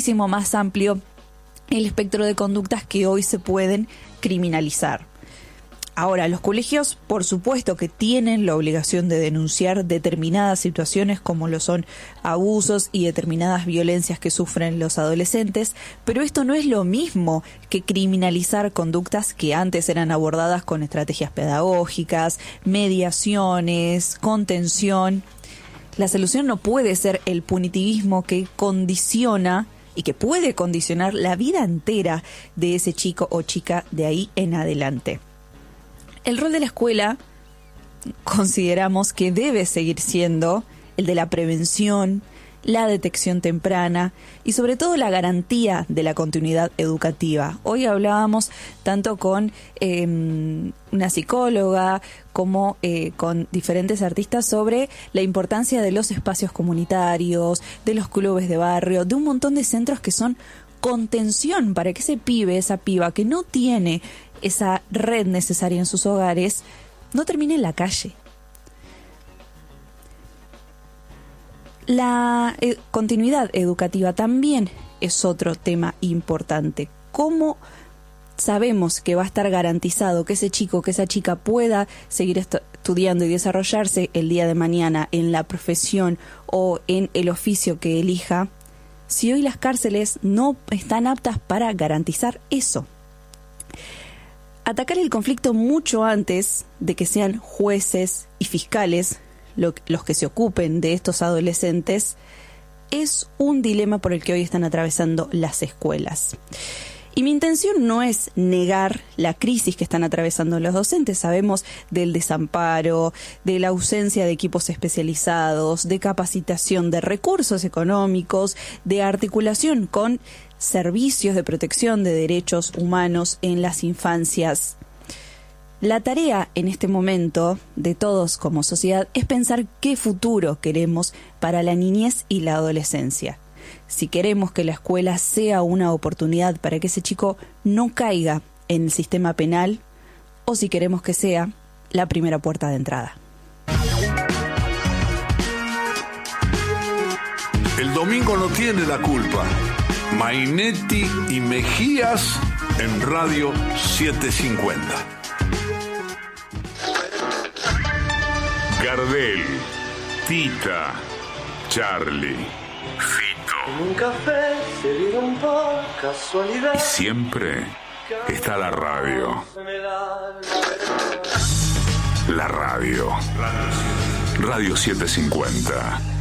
muchísimo más amplio el espectro de conductas que hoy se pueden criminalizar. Ahora, los colegios, por supuesto que tienen la obligación de denunciar determinadas situaciones como lo son abusos y determinadas violencias que sufren los adolescentes, pero esto no es lo mismo que criminalizar conductas que antes eran abordadas con estrategias pedagógicas, mediaciones, contención. La solución no puede ser el punitivismo que condiciona y que puede condicionar la vida entera de ese chico o chica de ahí en adelante. El rol de la escuela consideramos que debe seguir siendo el de la prevención, la detección temprana y sobre todo la garantía de la continuidad educativa. Hoy hablábamos tanto con una psicóloga como con diferentes artistas sobre la importancia de los espacios comunitarios, de los clubes de barrio, de un montón de centros que son contención para que ese pibe, esa piba que no tiene esa red necesaria en sus hogares, no termine en la calle. La continuidad educativa también es otro tema importante. ¿Cómo sabemos que va a estar garantizado que ese chico, que esa chica pueda seguir estudiando y desarrollarse el día de mañana en la profesión o en el oficio que elija, si hoy las cárceles no están aptas para garantizar eso? Atacar el conflicto mucho antes de que sean jueces y fiscales los que se ocupen de estos adolescentes es un dilema por el que hoy están atravesando las escuelas. Y mi intención no es negar la crisis que están atravesando los docentes. Sabemos del desamparo, de la ausencia de equipos especializados, de capacitación, de recursos económicos, de articulación con servicios de protección de derechos humanos en las infancias. La tarea en este momento de todos como sociedad es pensar qué futuro queremos para la niñez y la adolescencia. Si queremos que la escuela sea una oportunidad para que ese chico no caiga en el sistema penal, o si queremos que sea la primera puerta de entrada. El domingo no tiene la culpa. Mainetti y Mejías en Radio 750. Gardel, Tita, Charlie, Fito. Un café se dieron por casualidad. Y siempre está la radio. La radio. Radio 750.